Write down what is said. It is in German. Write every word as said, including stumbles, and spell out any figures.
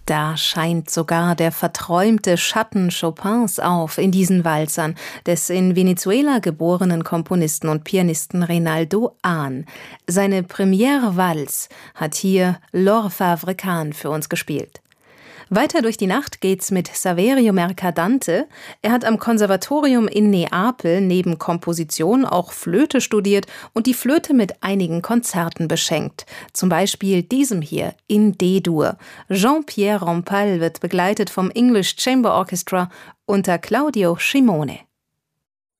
Da scheint sogar der verträumte Schatten Chopins auf in diesen Walzern des in Venezuela geborenen Komponisten und Pianisten Reynaldo Ahn. Seine Premiere-Walz hat hier Laure Favre-Kahn für uns gespielt. Weiter durch die Nacht geht's mit Saverio Mercadante. Er hat am Konservatorium in Neapel neben Komposition auch Flöte studiert und die Flöte mit einigen Konzerten beschenkt. Zum Beispiel diesem hier in D-Dur. Jean-Pierre Rampal wird begleitet vom English Chamber Orchestra unter Claudio Scimone.